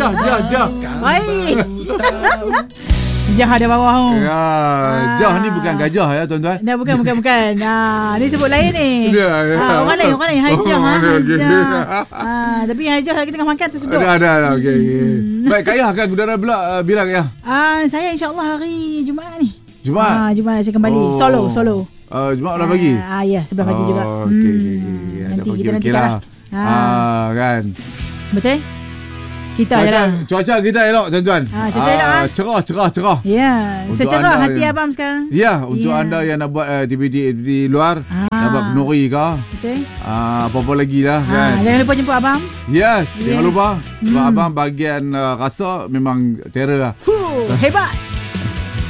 Jah. Baik. Jah ada bawah tu. Ya, Jah ni bukan gajah ya tuan-tuan. Dah bukan. Ni sebut lain ni. Ya. Orang lain Hajah. Okey. Tapi Hajah lagi tengah makan tersedut. Dah. Okey. Baik, Kak Yah akan udara pula bila Kak Yah? Saya insya-Allah hari Jumaat ni. Jumaat? Jumaat saya kembali. Solo. Jumaat 11 pagi? Ya, 11 pagi juga. Okey. Nanti kita Kira. Kan. Betul? Kita je lah. Cuaca kita elok tuan-tuan. Cuaca elok Cerah. Ya, secerah hati abang sekarang. Ya, untuk anda yang nak buat aktiviti di luar, nak buat kenduri ke, apa-apa lagi lah kan. Jangan lupa jemput abang. Yes. Jangan lupa. Sebab abang bahagian rasa memang terror lah. Hebat.